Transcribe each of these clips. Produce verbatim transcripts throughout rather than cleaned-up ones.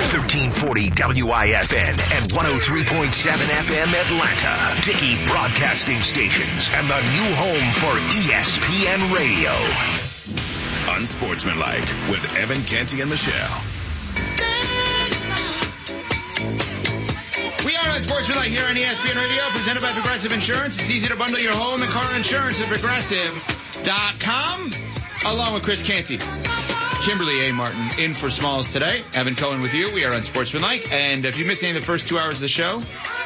thirteen forty W I F N and one oh three point seven F M Atlanta. Dickey Broadcasting Stations and the new home for E S P N Radio. Unsportsmanlike with Evan Canty and Michelle. We are Unsportsmanlike here on E S P N Radio, presented by Progressive Insurance. It's easy to bundle your home and car insurance at Progressive dot com, along with Chris Canty. Kimberly A. Martin in for Smalls today. Evan Cohen with you. We are Unsportsmanlike. And if you missed any of the first two hours of the show,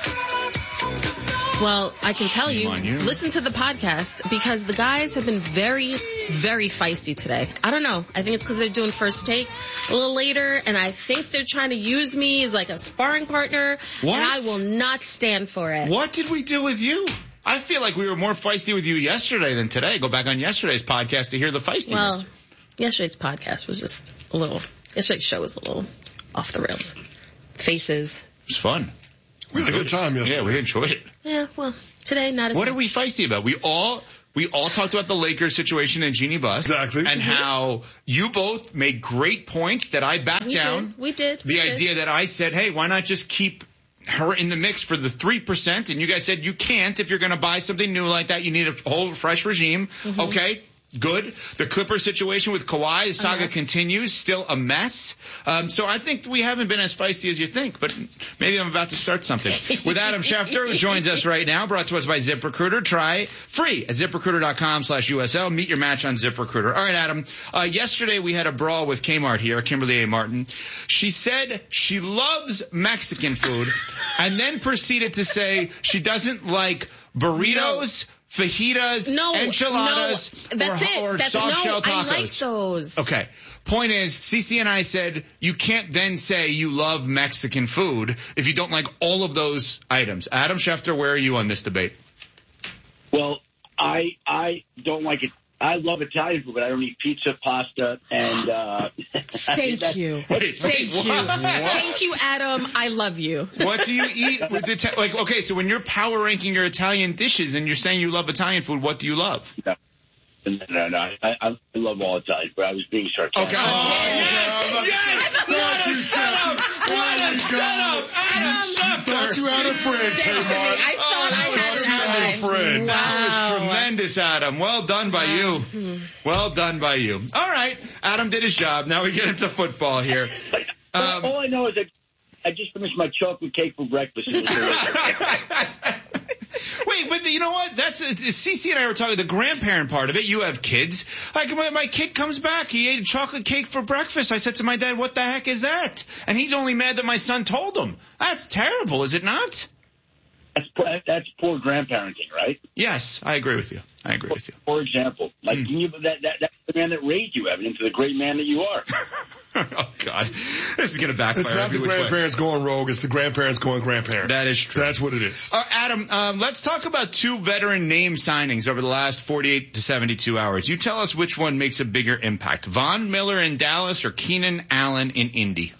well, I can tell you, you, listen to the podcast because the guys have been very, very feisty today. I don't know. I think it's because they're doing First Take a little later, and I think they're trying to use me as like a sparring partner. What? And I will not stand for it. What did we do with you? I feel like we were more feisty with you yesterday than today. Go back on yesterday's podcast to hear the feistiness. Well, yesterday's podcast was just a little, yesterday's show was a little off the rails. Faces. It was fun. We had a good time yesterday. Yeah, we enjoyed it. Yeah, well, today not as What much. are we feisty about? We all we all talked about the Lakers situation and Jeannie Buss. Exactly. And how you both made great points that I backed we down. Did. We did. The we idea did. that I said, hey, why not just keep her in the mix for the three percent? And you guys said you can't. If you're going to buy something new like that, you need a whole fresh regime. Mm-hmm. Okay. Good. The Clippers situation with Kawhi, the saga continues, still a mess. Um, so I think we haven't been as feisty as you think, but maybe I'm about to start something. With Adam Schefter, who joins us right now, brought to us by ZipRecruiter. Try free at ZipRecruiter.com slash USL. Meet your match on ZipRecruiter. All right, Adam. Uh, yesterday we had a brawl with Kmart here, Kimberly A. Martin. She said she loves Mexican food and then proceeded to say she doesn't like burritos, no. fajitas, no, enchiladas, no, that's or, it. or that's, soft no, shell tacos. I like those. Okay. Point is, Cece and I said you can't then say you love Mexican food if you don't like all of those items. Adam Schefter, where are you on this debate? Well, I I don't like it. I love Italian food, but I don't eat pizza, pasta, and uh Thank you. Wait, wait, Thank what? you. What? Thank you, Adam. I love you. What do you eat with the like? Okay, so when you're power ranking your Italian dishes and you're saying you love Italian food, what do you love? No, no, no. I, I love all Italian, but I was being sarcastic. Okay. Oh, yes, yes. What a setup! What a setup! Adam Schefter. Thought you had a friend, Kmart. I thought I had Thought you had a friend. That was tremendous, Adam. Well done by you. Well done by you. All right. Adam did his job. Now we get into football here. Um, all I know is that I just finished my chocolate cake for breakfast. Wait, but you know what? That's Cece and I were talking the grandparent part of it. You have kids. Like my, my kid comes back, he ate a chocolate cake for breakfast. I said to my dad, "What the heck is that?" And he's only mad that my son told him. That's terrible, is it not? That's that's poor grandparenting, right? Yes, I agree with you. I agree with you. For example, like mm. you, that, that that's the man that raised you, Evan, into the great man that you are. Oh God, this is gonna backfire. It's not the grandparents way. going rogue; it's the grandparents going grandparent. That is true. That's what it is. Uh, Adam, um, let's talk about two veteran name signings over the last forty-eight to seventy-two hours. You tell us which one makes a bigger impact: Von Miller in Dallas or Keenan Allen in Indy.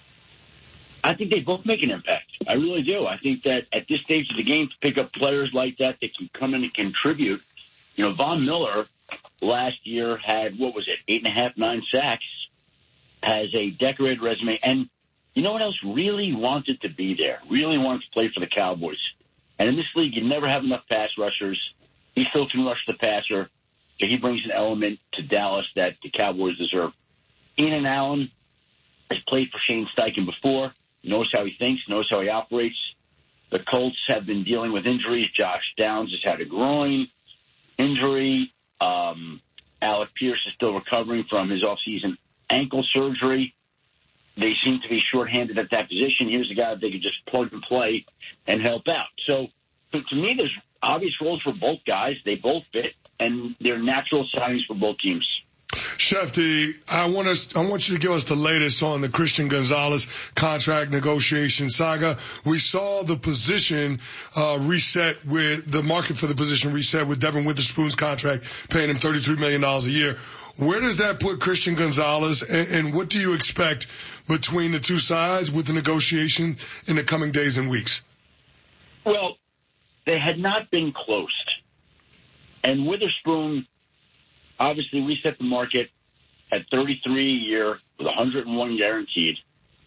I think they both make an impact. I really do. I think that at this stage of the game, to pick up players like that that can come in and contribute. You know, Von Miller last year had, what was it, eight and a half, nine sacks, has a decorated resume. And you know what else? Really wanted to be there, really wanted to play for the Cowboys. And in this league, you never have enough pass rushers. He still can rush the passer. So he brings an element to Dallas that the Cowboys deserve. Keenan Allen has played for Shane Steichen before. Knows how he thinks, knows how he operates. The Colts have been dealing with injuries. Josh Downs has had a groin injury. Um, Alec Pierce is still recovering from his offseason ankle surgery. They seem to be shorthanded at that position. Here's a guy that they could just plug and play and help out. So, so to me, there's obvious roles for both guys. They both fit, and they're natural signings for both teams. Shefty, I want us, I want you to give us the latest on the Christian Gonzalez contract negotiation saga. We saw the position uh, reset with the market for the position reset with Devin Witherspoon's contract, paying him thirty-three million dollars a year. Where does that put Christian Gonzalez, and, and what do you expect between the two sides with the negotiation in the coming days and weeks? Well, they had not been closed, and Witherspoon obviously reset the market at thirty-three a year with one hundred one guaranteed.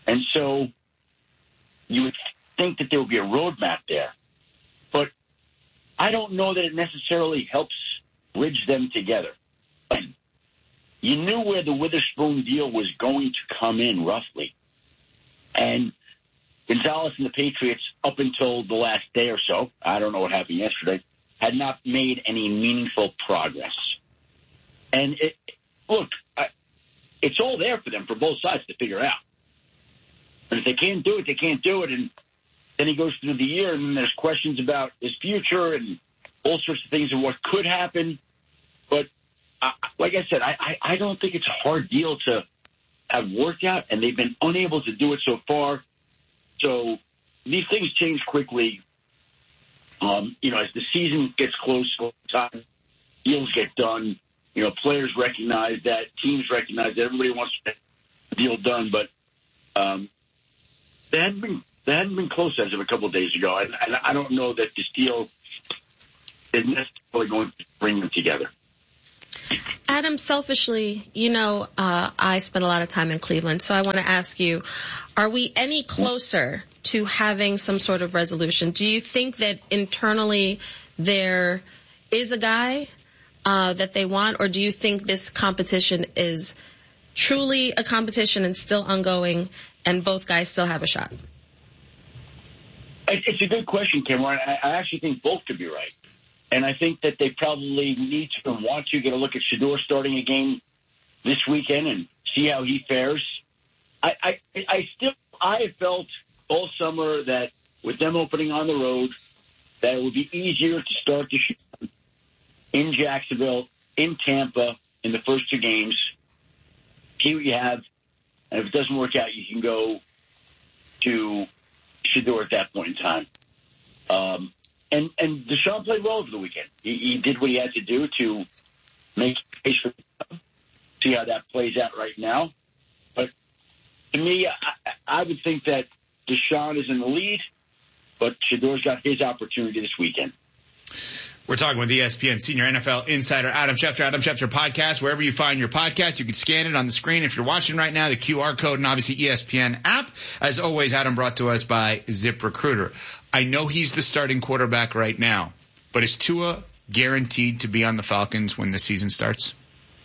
And so you would think that there would be a roadmap there. But I don't know that it necessarily helps bridge them together. You knew where the Witherspoon deal was going to come in, roughly. And Gonzalez and the Patriots, up until the last day or so, I don't know what happened yesterday, had not made any meaningful progress. And it, look, I, it's all there for them, for both sides, to figure out. And if they can't do it, they can't do it. And then he goes through the year, and then there's questions about his future and all sorts of things and what could happen. But I, like I said, I, I, I don't think it's a hard deal to have worked out, and they've been unable to do it so far. So these things change quickly. Um, you know, as the season gets close, time deals get done. You know, players recognize that, teams recognize that, everybody wants to get the deal done, but um, they hadn't been they hadn't been close as of a couple of days ago, and, and I don't know that this deal is necessarily going to bring them together. Adam, selfishly, you know, uh, I spent a lot of time in Cleveland, so I want to ask you, are we any closer to having some sort of resolution? Do you think that internally there is a guy uh, that they want, or do you think this competition is truly a competition and still ongoing, and both guys still have a shot? It's a good question, Cameron. I actually think both could be right. And I think that they probably need to and want to get a look at Shedeur starting a game this weekend and see how he fares. I, I, I still, I have felt all summer that with them opening on the road, that it would be easier to start the show in Jacksonville, in Tampa, in the first two games. See what you have, and if it doesn't work out, you can go to Shedeur at that point in time. Um, And, and Deshaun played well over the weekend. He, he did what he had to do to make a case for him. See how that plays out right now. But to me, I, I would think that Deshaun is in the lead, but Shedeur's got his opportunity this weekend. We're talking with E S P N senior N F L insider Adam Schefter. Adam Schefter podcast, wherever you find your podcast, you can scan it on the screen. If you're watching right now, the Q R code and obviously E S P N app. As always, Adam brought to us by ZipRecruiter. I know he's the starting quarterback right now, but is Tua guaranteed to be on the Falcons when the season starts?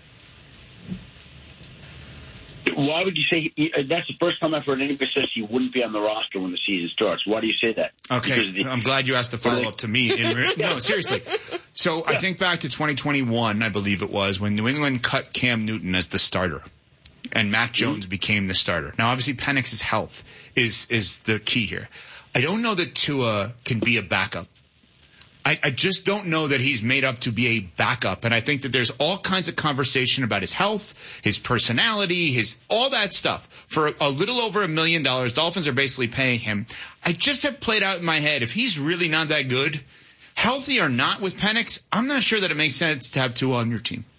Why would you say he, that's the first time I've heard anybody say he wouldn't be on the roster when the season starts? Why do you say that? Okay, the, I'm glad you asked the follow-up to me. In re- no, seriously. So yeah. I think back to twenty twenty-one, I believe it was, when New England cut Cam Newton as the starter, and Mac Jones mm-hmm. became the starter. Now, obviously, Penix's health is is the key here. I don't know that Tua can be a backup. I, I just don't know that he's made up to be a backup. And I think that there's all kinds of conversation about his health, his personality, his all that stuff. For a little over a million dollars, Dolphins are basically paying him. I just have played out in my head, if he's really not that good, healthy or not with Penix, I'm not sure that it makes sense to have Tua on your team.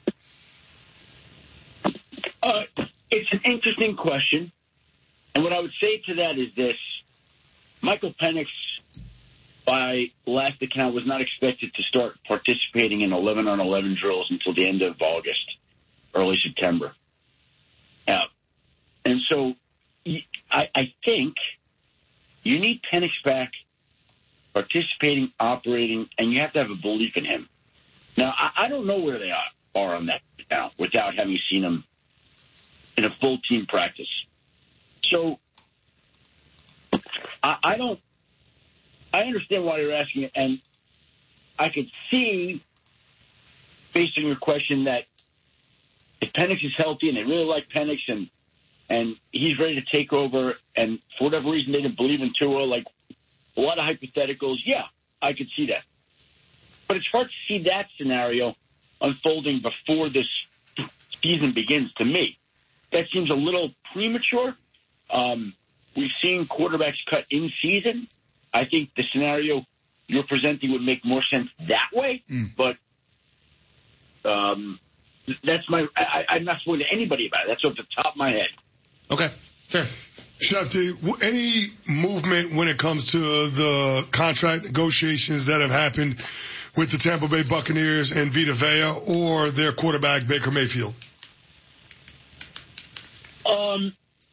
Uh, it's an interesting question. And what I would say to that is this. Michael Penix, by last account, was not expected to start participating in eleven on eleven drills until the end of August, early September. Uh, and so I, I think you need Penix back, participating, operating, and you have to have a belief in him. Now, I, I don't know where they are, are on that now without having seen him in a full team practice. So I, I don't I understand why you're asking it, and I could see, based on your question, that if Penix is healthy and they really like Penix and and he's ready to take over, and for whatever reason they didn't believe in Tua, like a lot of hypotheticals, yeah, I could see that. But it's hard to see that scenario unfolding before this season begins to me. That seems a little premature. Um, we've seen quarterbacks cut in season. I think the scenario you're presenting would make more sense that way, mm. but um, that's my. I, I'm not spoken to anybody about it. That's off the top of my head. Okay, fair. Shefty, any movement when it comes to the contract negotiations that have happened with the Tampa Bay Buccaneers and Vita Vea or their quarterback Baker Mayfield? Um,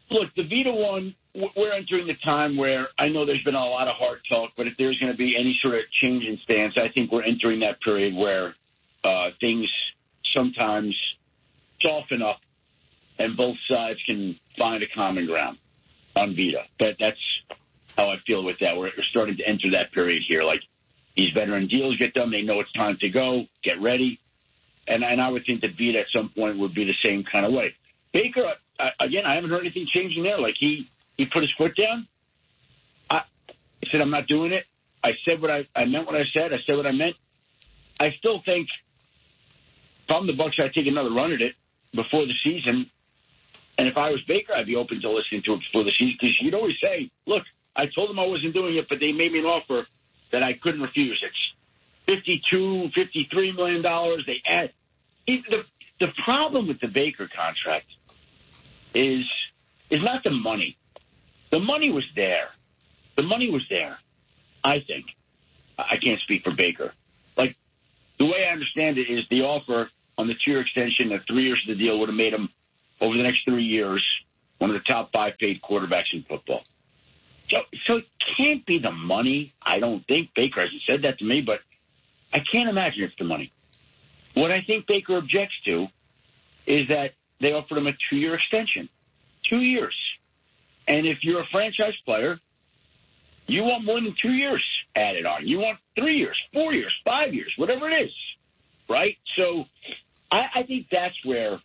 look, the Vita one, we're entering the time where I know there's been a lot of hard talk, but if there's going to be any sort of change in stance, I think we're entering that period where uh, things sometimes soften up and both sides can find a common ground on Vita. But that's how I feel with that. We're, we're starting to enter that period here. Like, these veteran deals get done. They know it's time to go. Get ready. And, and I would think that Vita at some point would be the same kind of way. Baker, I, again, I haven't heard anything changing there. Like, he, he put his foot down. I, I said, I'm not doing it. I said what I, I meant what I said. I said what I meant. I still think if I'm the Bucs, I'd take another run at it before the season. And if I was Baker, I'd be open to listening to it before the season, because you'd always say, look, I told them I wasn't doing it, but they made me an offer that I couldn't refuse. It's fifty-two, fifty-three million dollars. They add. The, the problem with the Baker contract is is not the money. The money was there. The money was there, I think. I can't speak for Baker. Like, the way I understand it is the offer on the two-year extension, the three years of the deal would have made him, over the next three years, one of the top five paid quarterbacks in football. So, so it can't be the money, I don't think. Baker hasn't said that to me, but I can't imagine it's the money. What I think Baker objects to is that they offered him a two-year extension. Two years. And if you're a franchise player, you want more than two years added on. You want three years, four years, five years, whatever it is, right? So I, I think that's where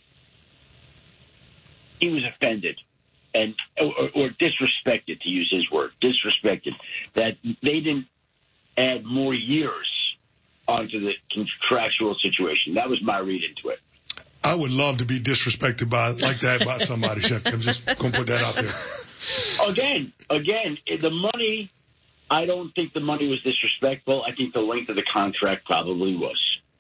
he was offended and or, or disrespected, to use his word, disrespected, that they didn't add more years onto the contractual situation. That was my read into it. I would love to be disrespected by like that by somebody, Chef. I'm just going to put that out there. Again, again, the money, I don't think the money was disrespectful. I think the length of the contract probably was.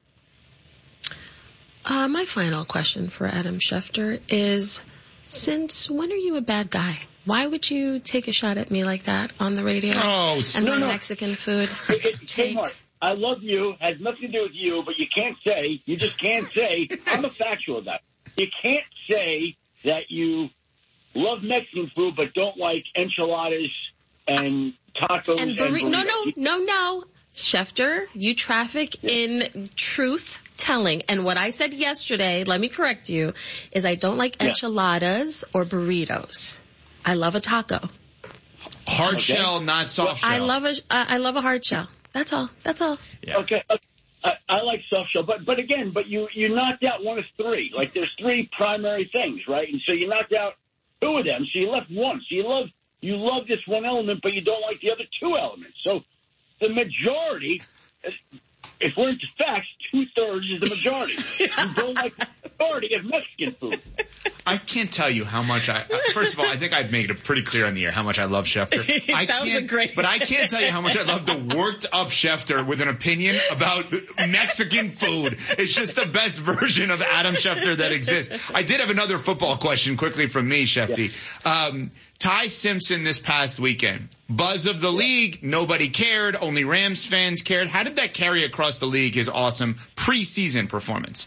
Uh, my final question for Adam Schefter is, since when are you a bad guy? Why would you take a shot at me like that on the radio? Oh, and no, my no. Mexican food. It, it, hey, Mark, I love you. Has nothing to do with you, but you can't say, you just can't say, I'm a factual guy. You can't say that you love Mexican food but don't like enchiladas and tacos and and burri- burritos. No, no, no, no. Schefter, you traffic yeah. in truth telling. And what I said yesterday, let me correct you, is I don't like enchiladas yeah. or burritos. I love a taco. Hard okay. shell, not soft well, shell. I love a, uh, I love a hard shell. That's all. That's all. Yeah. Okay. okay. I, I like soft shell, but but again, but you you knocked out one of three. Like, there's three primary things, right? And so you knocked out two of them. So you left one. So you love you love this one element, but you don't like the other two elements. So the majority, if we're into facts, two thirds is the majority. You don't like the majority of Mexican food. I can't tell you how much I. First of all, I think I've made it pretty clear on the air how much I love Schefter. I that was a great. But I can't tell you how much I love the worked up Schefter with an opinion about Mexican food. It's just the best version of Adam Schefter that exists. I did have another football question quickly from me, Shefty. Yeah. Um, Ty Simpson this past weekend. Buzz of the yeah. league. Nobody cared. Only Rams fans cared. How did that carry across the league? His awesome preseason performance.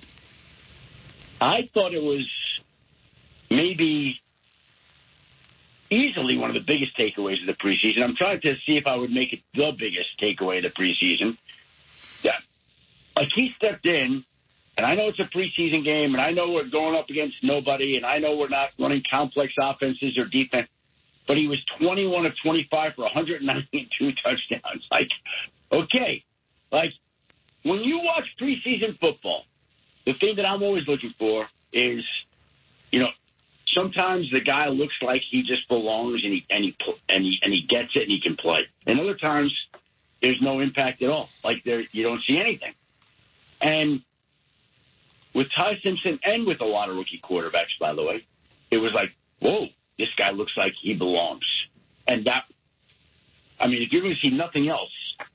I thought it was maybe easily one of the biggest takeaways of the preseason. I'm trying to see if I would make it the biggest takeaway of the preseason. Yeah. Like, he stepped in, and I know it's a preseason game, and I know we're going up against nobody, and I know we're not running complex offenses or defense, but he was twenty-one of twenty-five for one hundred ninety-two touchdowns. Like, okay. Like, when you watch preseason football, the thing that I'm always looking for is, you know, sometimes the guy looks like he just belongs and he and he and he and he gets it and he can play. And other times there's no impact at all. Like, there you don't see anything. And with Ty Simpson and with a lot of rookie quarterbacks, by the way, it was like, whoa, this guy looks like he belongs. And that, I mean, if you're going to see nothing else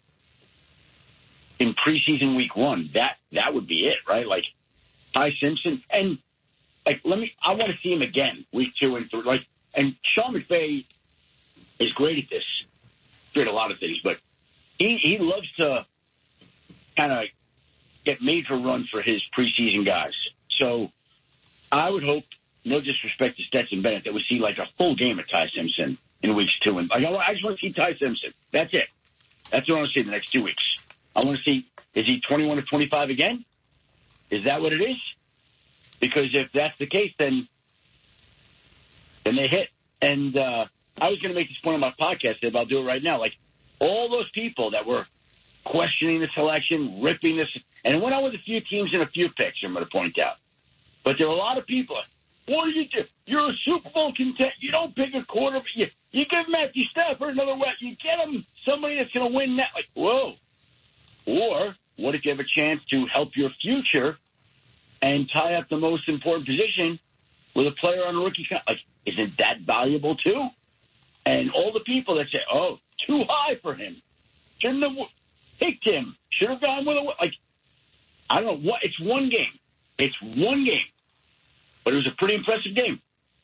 in preseason week one, that that would be it, right? Like, Ty Simpson and. Like, let me, I want to see him again, week two and three. Like, and Sean McVay is great at this. Great at a lot of things, but he, he loves to kind of get major runs for his preseason guys. So I would hope no disrespect to Stetson Bennett, that we see like a full game of Ty Simpson in weeks two. And like, I just want to see Ty Simpson. That's it. That's what I want to see in the next two weeks. I want to see, is he twenty-one or twenty-five again? Is that what it is? Because if that's the case, then then they hit. And uh, I was going to make this point on my podcast, but I'll do it right now. Like, all those people that were questioning the selection, ripping this, and it went on with a few teams and a few picks, I'm going to point out. But there are a lot of people. What do you do? You're a Super Bowl contender. You don't pick a quarterback. You, you give Matthew Stafford another wet. You get him somebody that's going to win that. Like, whoa. Or what if you have a chance to help your future and tie up the most important position with a player on a rookie contract? Like, isn't that valuable too? And all the people that say, oh, too high for him. Shouldn't have picked him. Should have gone with a, like, I don't know what. It's one game. It's one game. But it was a pretty impressive game.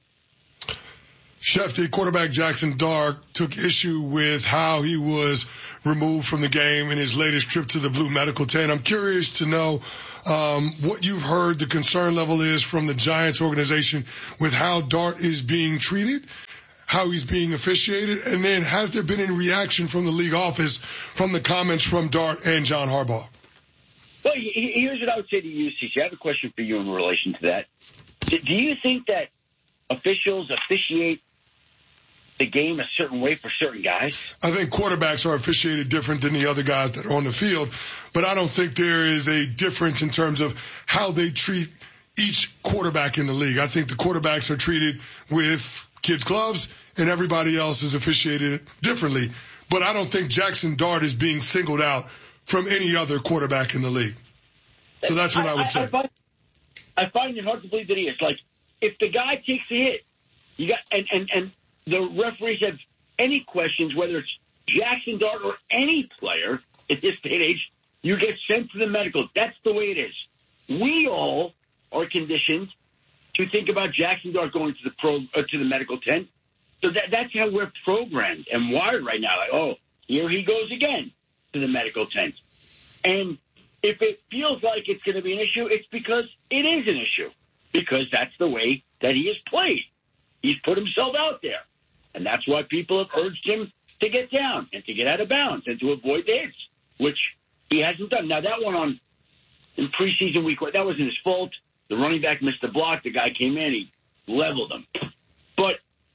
Shefty, quarterback Jackson Dart took issue with how he was removed from the game in his latest trip to the Blue Medical Tent. I'm curious to know um, what you've heard the concern level is from the Giants organization with how Dart is being treated, how he's being officiated, and then has there been any reaction from the league office from the comments from Dart and John Harbaugh? Well, here's what I would say to you, C C. I have a question for you in relation to that. Do you think that officials officiate the game a certain way for certain guys? I think quarterbacks are officiated different than the other guys that are on the field, but I don't think there is a difference in terms of how they treat each quarterback in the league. I think the quarterbacks are treated with kids' gloves and everybody else is officiated differently. But I don't think Jackson Dart is being singled out from any other quarterback in the league. So that's what I, I would say. I, I, find, I find it hard to believe that he is. Like, if the guy takes a hit, you got and, and, and the referees have any questions, whether it's Jackson Dart or any player at this day and age, you get sent to the medical. That's the way it is. We all are conditioned to think about Jackson Dart going to the pro uh, to the medical tent. So that, that's how we're programmed and wired right now. Like, oh, here he goes again to the medical tent. And if it feels like it's going to be an issue, it's because it is an issue. Because that's the way that he has played. He's put himself out there. And that's why people have urged him to get down and to get out of bounds and to avoid the hits, which he hasn't done. Now, that went on in preseason week. That wasn't his fault. The running back missed the block. The guy came in. He leveled him. But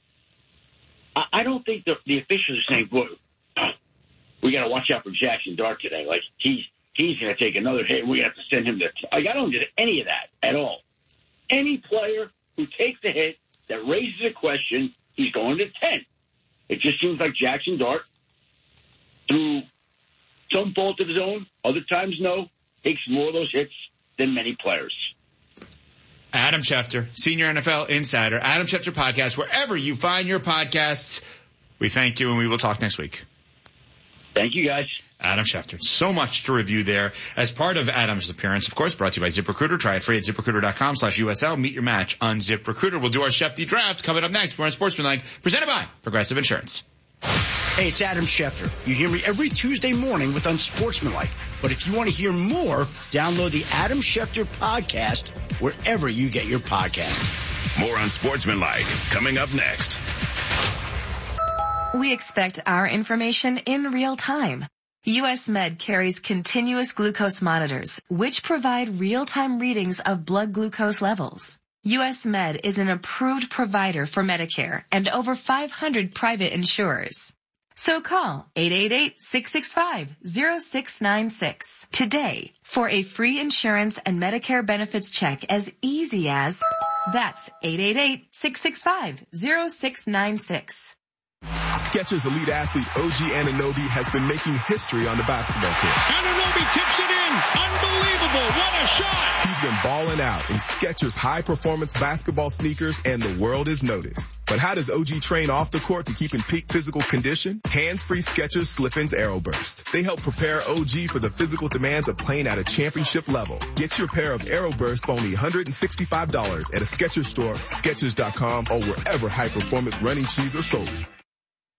I don't think the, the officials are saying, boy, we got to watch out for Jackson Dart today. Like, he's he's going to take another hit. We have to send him to – like, I don't get any of that at all. Any player who takes a hit that raises a question, he's going to ten. It just seems like Jackson Dart, through some fault of his own, other times no, takes more of those hits than many players. Adam Schefter, Senior N F L Insider, Adam Schefter Podcast, wherever you find your podcasts. We thank you, and we will talk next week. Thank you, guys. Adam Schefter. So much to review there. As part of Adam's appearance, of course, brought to you by ZipRecruiter. Try it free at ZipRecruiter.com slash USL. Meet your match on ZipRecruiter. We'll do our Shefty draft coming up next. We're on Sportsmanlike, presented by Progressive Insurance. Hey, it's Adam Schefter. You hear me every Tuesday morning with Unsportsmanlike. But if you want to hear more, download the Adam Schefter Podcast wherever you get your podcast. More Unsportsmanlike coming up next. We expect our information in real time. U S Med carries continuous glucose monitors, which provide real-time readings of blood glucose levels. U S Med is an approved provider for Medicare and over five hundred private insurers. So call eight eight eight, six six five, zero six nine six today for a free insurance and Medicare benefits check as easy as that's eight eight eight, six six five, zero six nine six. Skechers elite athlete O G Anunoby has been making history on the basketball court. Anunoby tips it in. Unbelievable. What a shot. He's been balling out in Skechers high-performance basketball sneakers, and the world has noticed. But how does O G train off the court to keep in peak physical condition? Hands-free Skechers Slip-ins Aeroburst. They help prepare O G for the physical demands of playing at a championship level. Get your pair of Aeroburst for only one hundred sixty-five dollars at a Skechers store, Skechers dot com, or wherever high-performance running shoes are sold.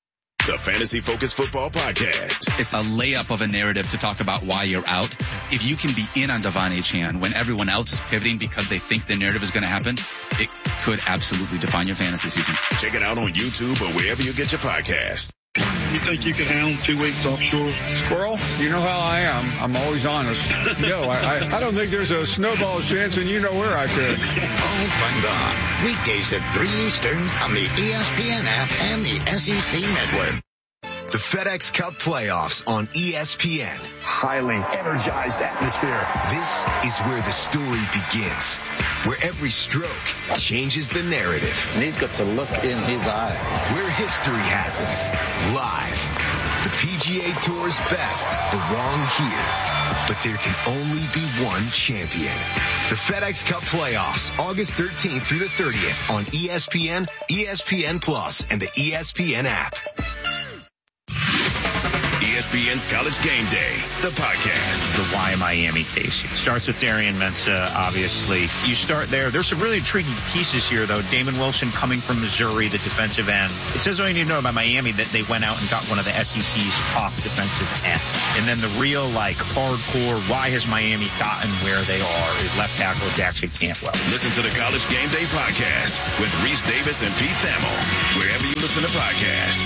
the Fantasy Focus Football Podcast. It's a layup of a narrative to talk about why you're out. If you can be in on Devon Achane when everyone else is pivoting because they think the narrative is going to happen, it could absolutely define your fantasy season. Check it out on YouTube or wherever you get your podcast. You think you can handle two weeks offshore? Squirrel, you know how I am. I'm always honest. No, I, I, I don't think there's a snowball chance, and you know where I fit. All fun gone. Weekdays at three Eastern on the E S P N app and the S E C Network. The FedEx Cup playoffs on E S P N. Highly energized atmosphere. This is where the story begins, where every stroke changes the narrative. And he's got the look in his eye. Where history happens, live. The P G A Tour's best belong here, but there can only be one champion. The FedEx Cup playoffs, August thirteenth through the thirtieth on E S P N, E S P N Plus, and the E S P N app. E S P N's College Game Day, the podcast. The why Miami case. It starts with Darian Mensah, obviously. You start there. There's some really intriguing pieces here, though. Damon Wilson coming from Missouri, the defensive end. It says all you need to know about Miami that they went out and got one of the S E C's top defensive ends. And then the real, like, hardcore, why has Miami gotten where they are, is left tackle Jackson Cantwell. Listen to the College Game Day podcast with Reese Davis and Pete Thamel, wherever you listen to podcasts.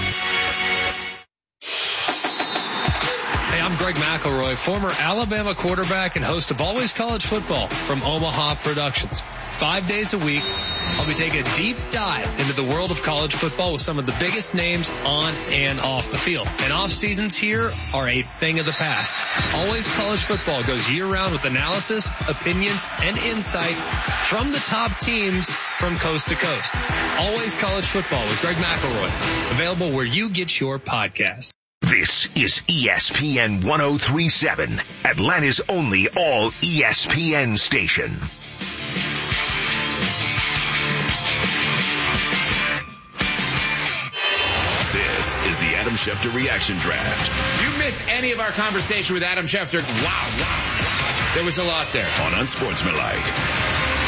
Hey, I'm Greg McElroy, former Alabama quarterback and host of Always College Football from Omaha Productions. Five days a week, I'll be taking a deep dive into the world of college football with some of the biggest names on and off the field. And off seasons here are a thing of the past. Always College Football goes year round with analysis, opinions, and insight from the top teams from coast to coast. Always College Football with Greg McElroy. Available where you get your podcast. This is E S P N one oh three point seven, Atlanta's only all E S P N station. This is the Adam Schefter Reaction Draft. If you missed any of our conversation with Adam Schefter, wow, wow, wow. There was a lot there. On Unsportsmanlike.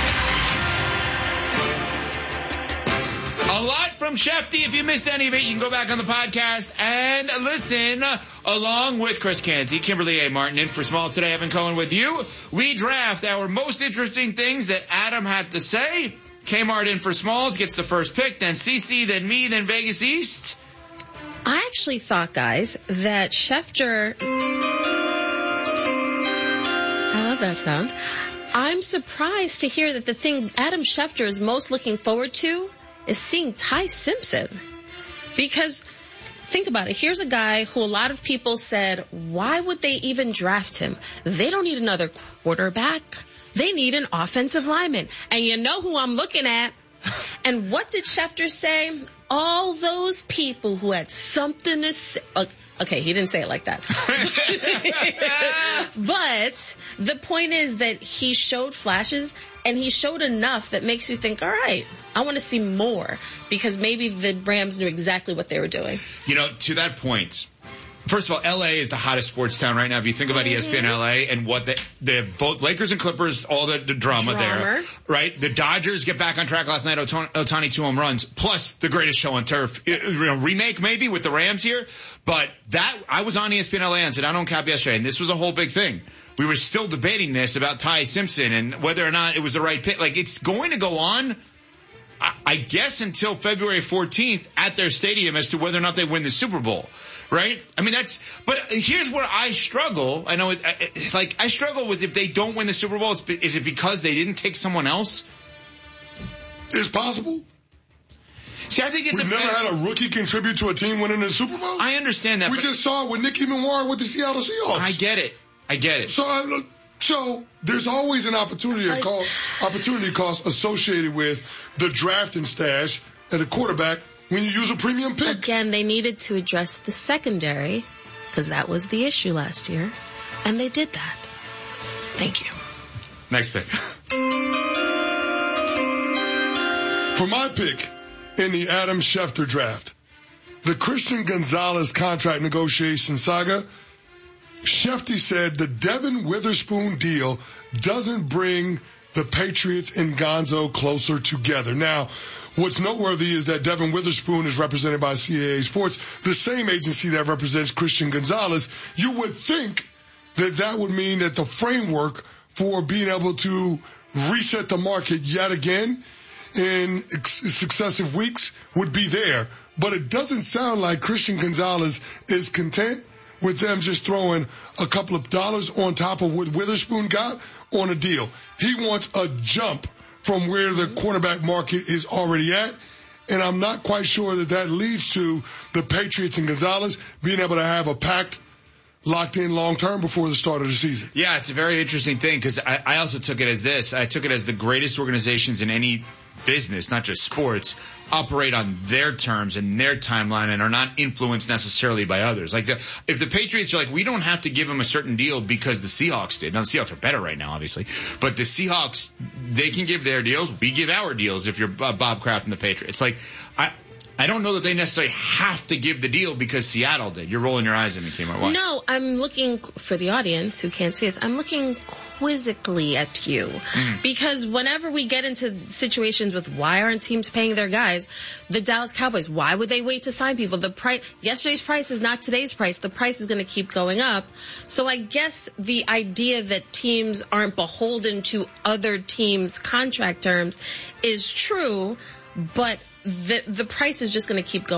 A lot from Shefty. If you missed any of it, you can go back on the podcast and listen along with Chris Canty, Kimberly A. Martin in for Small today. Evan Cohen with you. We draft our most interesting things that Adam had to say. Kmart in for Smalls gets the first pick, then C C, then me, then Vegas East. I actually thought, guys, that Schefter... I love that sound. I'm surprised to hear that the thing Adam Schefter is most looking forward to is seeing Ty Simpson. Because think about it. Here's a guy who a lot of people said, why would they even draft him? They don't need another quarterback. They need an offensive lineman. And you know who I'm looking at? And what did Schefter say? All those people who had something to say. Okay, he didn't say it like that. But the point is that he showed flashes, and he showed enough that makes you think, all right, I want to see more, because maybe the Rams knew exactly what they were doing. You know, to that point, first of all, L A is the hottest sports town right now. If you think about mm-hmm. E S P N L A and what the, the both Lakers and Clippers, all the, the drama, drama there, right? The Dodgers get back on track last night. Otani, Otani two home runs, plus the greatest show on turf. You know, remake maybe with the Rams here, but that I was on E S P N L A and said I don't cap yesterday, and this was a whole big thing. We were still debating this about Ty Simpson and whether or not it was the right pick. Like, it's going to go on, I, I guess, until February fourteenth at their stadium as to whether or not they win the Super Bowl. Right? I mean, that's, but here's where I struggle. I know, it, it, like, I struggle with if they don't win the Super Bowl, it's, is it because they didn't take someone else? It's possible. See, I think it's We've a never better, had a rookie contribute to a team winning the Super Bowl. I understand that. We just saw it with Nicky Memoir with the Seattle Seahawks. I get it. I get it. So, uh, so there's always an opportunity, I, cost, opportunity cost associated with the drafting stash at a quarterback when you use a premium pick. Again, they needed to address the secondary, because that was the issue last year, and they did that. Thank you. Next pick. For my pick in the Adam Schefter draft, the Christian Gonzalez contract negotiation saga, Shefty said the Devin Witherspoon deal doesn't bring the Patriots and Gonzo closer together. Now, what's noteworthy is that Devin Witherspoon is represented by C A A Sports, the same agency that represents Christian Gonzalez. You would think that that would mean that the framework for being able to reset the market yet again in successive weeks would be there. But it doesn't sound like Christian Gonzalez is content with them just throwing a couple of dollars on top of what Witherspoon got on a deal. He wants a jump from where the cornerback market is already at. And I'm not quite sure that that leads to the Patriots and Gonzalez being able to have a pact locked in long term before the start of the season. Yeah, it's a very interesting thing because I, I also took it as this. I took it as the greatest organizations in any business, not just sports, operate on their terms and their timeline and are not influenced necessarily by others. Like the, if the Patriots are like, we don't have to give them a certain deal because the Seahawks did. Now the Seahawks are better right now, obviously, but the Seahawks, they can give their deals. We give our deals if you're uh, Bob Kraft and the Patriots. Like I. I don't know that they necessarily have to give the deal because Seattle did. You're rolling your eyes at me, Kmart. Why? No, I'm looking, for the audience who can't see us, I'm looking quizzically at you. Mm. Because whenever we get into situations with why aren't teams paying their guys, the Dallas Cowboys, why would they wait to sign people? The price, yesterday's price is not today's price. The price is going to keep going up. So I guess the idea that teams aren't beholden to other teams' contract terms is true, but the the price is just going to keep going